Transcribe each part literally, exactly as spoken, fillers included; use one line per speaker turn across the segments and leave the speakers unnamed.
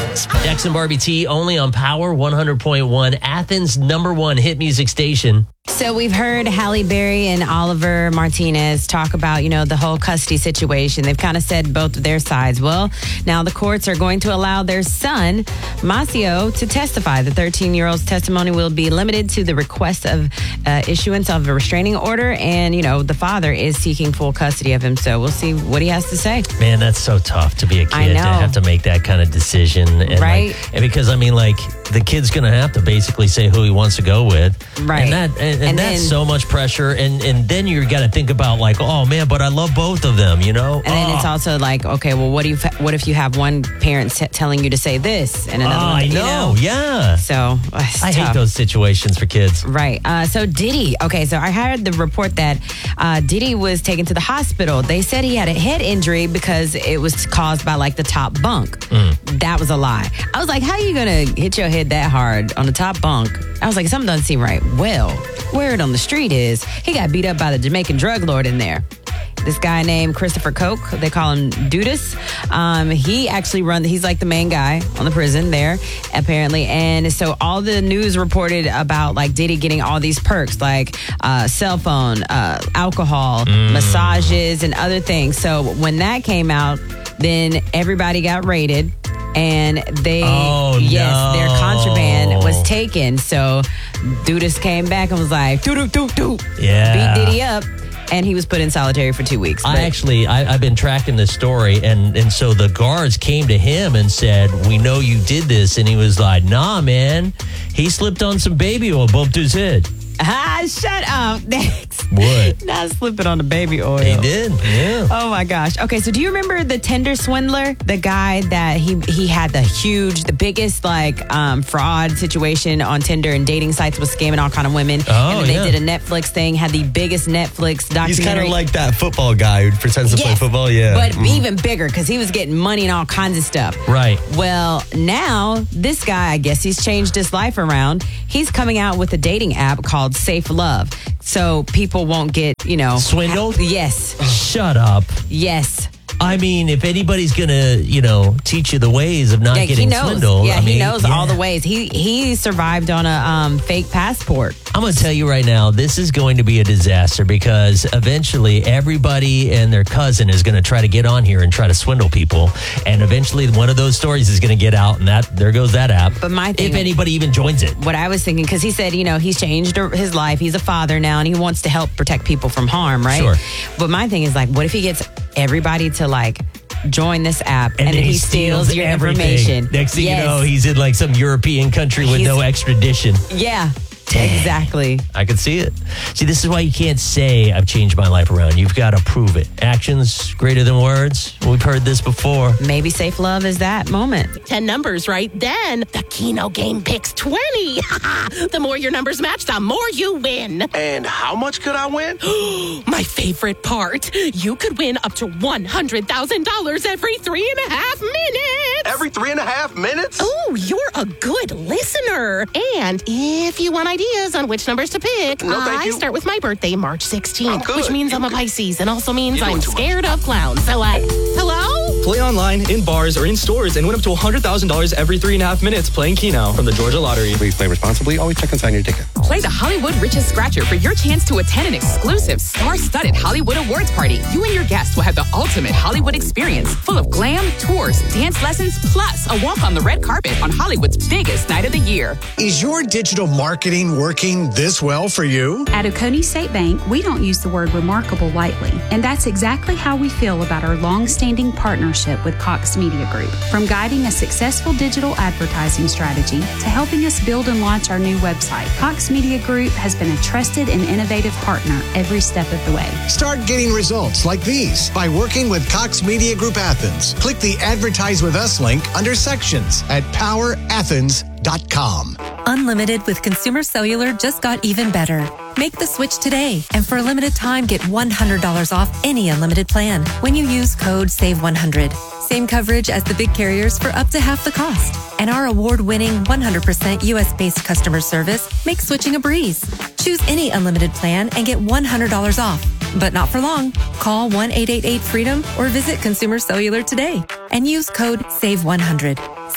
Dex and Barbie T only on Power one hundred point one, Athens' number one hit music station.
So we've heard Halle Berry and Oliver Martinez talk about, you know, the whole custody situation. They've kind of said both of their sides. Well, now the courts are going to allow their son, Masio, to testify. The thirteen-year-old's testimony will be limited to the request of uh, issuance of a restraining order. And, you know, the father is seeking full custody of him. So we'll see what he has to say.
Man, that's so tough to be a
I
kid
know.
to have to make that kind of decision. And
Right.
Like, and because, I mean, like, the kid's going to have to basically say who he wants to go with.
Right.
And, that, and, and,
And
that's
then-
so much pressure. And, and then you got to think about, like, oh, man, but I love both of them, you know?
And then
oh.
it's also like, okay, well, what do you? What if you have one parent t- telling you to say this and another
Oh,
one?
I
you
know, yeah.
So it's
I
tough.
hate those situations for kids.
Right. Uh, so Diddy. Okay. So I heard the report that uh, Diddy was taken to the hospital. They said he had a head injury because it was caused by like the top bunk.
Mm.
That was a lie. I was like, how are you gonna hit your head that hard on the top bunk? I was like, something doesn't seem right. Well, word on the street is he got beat up by the Jamaican drug lord in there. This guy named Christopher Koch, they call him Dudas. Um, he actually runs, he's like the main guy on the prison there, apparently. And so all the news reported about like Diddy getting all these perks, like uh, cell phone, uh, alcohol,
Mm.
massages, and other things. So when that came out, then everybody got raided. And they,
Oh,
yes,
no.
their contraband was taken. So Dudas came back and was like, doo doo doo doo,
Yeah.
beat Diddy up. And he was put in solitary for two weeks.
I
But-
actually, I, I've been tracking this story, and, and so the guards came to him and said, we know you did this. And he was like, nah, man. He slipped on some baby oil, bumped his head.
Ah, shut up. Next.
What?
Not slipping on the baby oil.
He did, yeah.
Oh my gosh. Okay, so do you remember the Tinder swindler? The guy that he he had the huge, the biggest like um, fraud situation on Tinder and dating sites, was scamming all kind of women.
Oh,
and then
yeah.
they did a Netflix thing, had the biggest Netflix documentary.
He's kind of like that football guy who pretends to play
Yes,
football. Yeah.
But
Mhm.
even bigger because he was getting money and all kinds of stuff.
Right.
Well, now this guy, I guess he's changed his life around. He's coming out with a dating app called Safe Love. So people won't get, you know,
Swindled?
ha- yes.
Shut up.
Yes.
I mean, if anybody's going to, you know, teach you the ways of not
Yeah, he
getting
knows.
swindled.
Yeah,
I mean,
he knows all
yeah.
the ways. He he survived on a um, fake passport.
I'm going to tell you right now, this is going to be a disaster because eventually everybody and their cousin is going to try to get on here and try to swindle people. And eventually one of those stories is going to get out, and that there goes that app.
But my thing-
if anybody even joins it.
What I was thinking, because he said, you know, he's changed his life. He's a father now, and he wants to help protect people from harm, right?
Sure.
But my thing is, like, what if he gets everybody to, like, join this app and,
And
then he steals, your
everything.
information?
Next thing
Yes.
you know, he's in like some European country with
He's-
no extradition.
Yeah,
Dang.
exactly.
I can see it. See, this is why you can't say I've changed my life around. You've got to prove it. Actions greater than words. We've heard this before.
Maybe Safe Love is that moment.
ten numbers, right? Then the Keno game picks twenty. The more your numbers match, the more you win.
And how much could I win?
My favorite part. You could win up to one hundred thousand dollars every three and a half minutes.
Every three and a half minutes?
Oh, you're a good listener. And if you want ideas on which numbers to pick,
No, thank
I
you.
start with my birthday, March
I'm
sixteenth,
good.
which means
You
I'm a
good.
Pisces and also means
You're doing
I'm
too much.
scared of clowns. So, uh, hello?
Play online, in bars, or in stores and win up to one hundred thousand dollars every three and a half minutes playing Keno from the Georgia Lottery.
Please play responsibly. Always check and sign your ticket.
Play the Hollywood Richest Scratcher for your chance to attend an exclusive star-studded Hollywood Awards party. You and your guests will have the ultimate Hollywood experience, full of glam, tours, dance lessons, plus a walk on the red carpet on Hollywood's biggest night of the year.
Is your digital marketing working this well for you?
At Oconee State Bank, we don't use the word remarkable lightly, and that's exactly how we feel about our long-standing partnership with Cox Media Group. From guiding a successful digital advertising strategy to helping us build and launch our new website, Cox Media Group has been a trusted and innovative partner every step of the way.
Start getting results like these by working with Cox Media Group Athens. Click the Advertise with Us link under Sections at power athens dot com.
Unlimited with Consumer Cellular just got even better. Make the switch today, and for a limited time, get one hundred dollars off any unlimited plan when you use code save one hundred. Same coverage as the big carriers for up to half the cost. And our award-winning one hundred percent U S-based customer service makes switching a breeze. Choose any unlimited plan and get one hundred dollars off. But not for long. Call one eight eight eight freedom or visit Consumer Cellular today and use code save one hundred.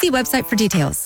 See website for details.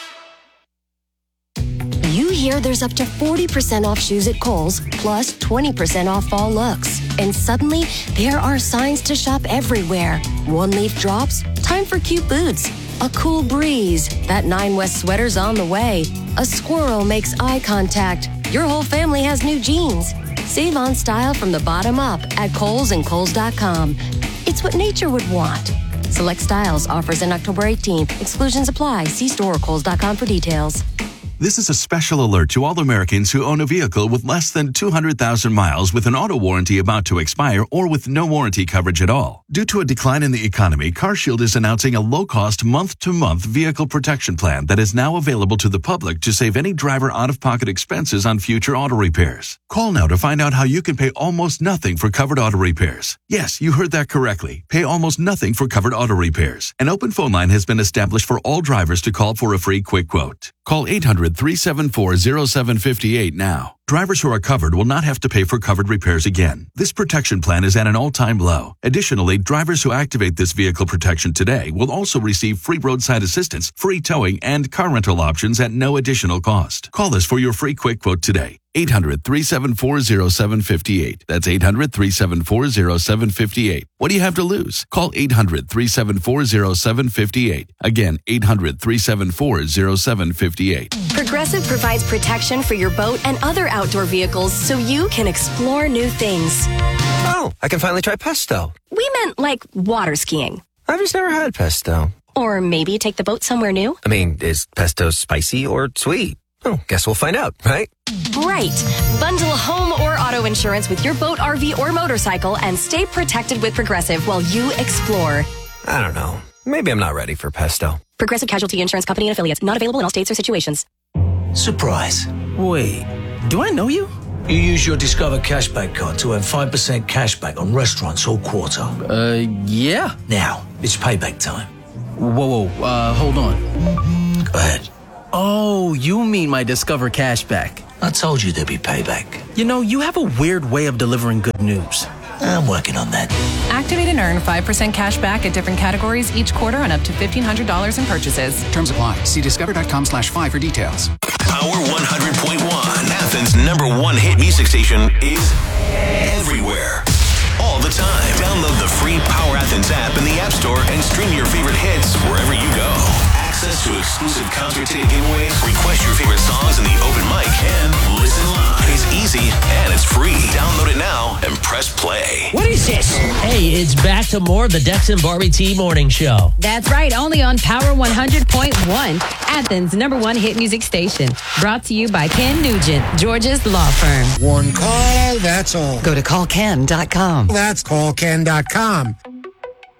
You hear there's up to forty percent off shoes at Kohl's, plus twenty percent off fall looks. And suddenly, there are signs to shop everywhere. One leaf drops, time for cute boots. A cool breeze, that Nine West sweater's on the way. A squirrel makes eye contact. Your whole family has new jeans. Save on style from the bottom up at Kohl's and Kohl's dot com. It's what nature would want. Select styles, offers in October eighteenth. Exclusions apply. See store or Kohl's dot com for details.
This is a special alert to all Americans who own a vehicle with less than two hundred thousand miles with an auto warranty about to expire or with no warranty coverage at all. Due to a decline in the economy, CarShield is announcing a low-cost month-to-month vehicle protection plan that is now available to the public to save any driver out-of-pocket expenses on future auto repairs. Call now to find out how you can pay almost nothing for covered auto repairs. Yes, you heard that correctly. Pay almost nothing for covered auto repairs. An open phone line has been established for all drivers to call for a free quick quote. Call eight hundred, three seven four, zero seven five eight now. Drivers who are covered will not have to pay for covered repairs again. This protection plan is at an all-time low. Additionally, drivers who activate this vehicle protection today will also receive free roadside assistance, free towing, and car rental options at no additional cost. Call us for your free quick quote today. eight hundred, three seven four, zero seven five eight. That's eight hundred, three seven four, zero seven five eight. What do you have to lose? Call eight hundred, three seven four, zero seven five eight. Again, eight hundred, three seven four, zero seven five eight.
Progressive provides protection for your boat and other outdoor vehicles so you can explore new things.
Oh, I can finally try pesto.
We meant like water skiing.
I've just never had pesto.
Or maybe take the boat somewhere new.
I mean, is pesto spicy or sweet? Oh, guess we'll find out, right?
Right. Bundle home or auto insurance with your boat, R V, or motorcycle and stay protected with Progressive while you explore.
I don't know. Maybe I'm not ready for pesto.
Progressive Casualty Insurance Company and Affiliates. Not available in all states or situations.
Surprise. Wait, do I know you? You use your Discover Cashback card to earn five percent cashback on restaurants all quarter.
Uh, yeah.
Now, it's payback time.
Whoa, whoa, uh, hold on.
Go ahead.
Oh, you mean my Discover Cashback.
I told you there'd be payback.
You know, you have a weird way of delivering good news.
I'm working on that.
Activate and earn five percent cash back at different categories each quarter on up to fifteen hundred dollars in purchases.
Terms apply. See discover.com slash five for details.
Power one hundred point one, Athens' number one hit music station, is everywhere. All the time. Download the free Power Athens app in the App Store and stream your favorite hits wherever you go. Access to exclusive concert ticket giveaways, request your favorite songs in the open mic, and listen live. It's easy and it's free. Download it now and press play.
What is this? Hey, it's back to more of the Dex and Barbie T Morning Show.
That's right, only on Power one hundred point one, Athens' number one hit music station. Brought to you by Ken Nugent, Georgia's law firm.
One call, that's all.
Go to call ken dot com.
That's call ken dot com.